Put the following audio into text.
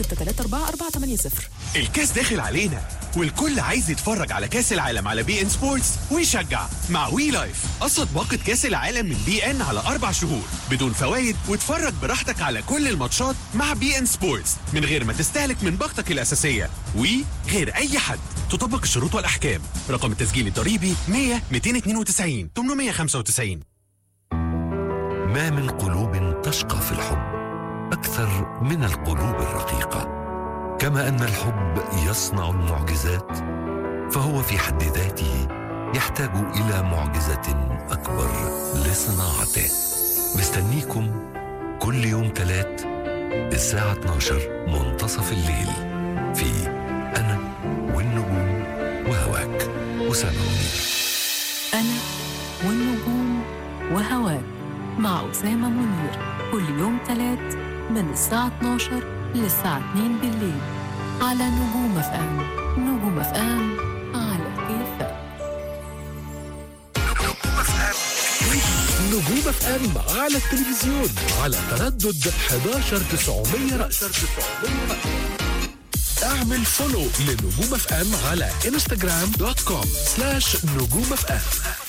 634-480. الكاس داخل علينا والكل عايز يتفرج على كاس العالم على بي ان سبورتس ويشجع مع وي لايف. قصة باقة كاس العالم من بي ان على 4 شهور بدون فوائد، واتفرج براحتك على كل الماتشات مع بي ان سبورتس من غير ما تستهلك من باقتك الأساسية. وي غير أي حد. تطبق الشروط والأحكام. رقم التسجيل الضريبي 100 292 895. ما من قلوب تشقى في الحب أكثر من القلوب الرقيقة. كما أن الحب يصنع المعجزات، فهو في حد ذاته يحتاج إلى معجزة أكبر لصناعته. مستنيكم كل يوم 3 الساعة 12 منتصف الليل في أنا والنجوم وهواك. أسامة منير. أنا والنجوم وهواك مع أسامة منير، كل يوم 3 من الساعة 12 للساعة 2 بالليل على نجوم FM. نجوم FM على كيفك. نجوم FM على التلفزيون على تردد 11900 رأس. اعمل فولو لنجوم FM على Instagram.com/نجوم FM.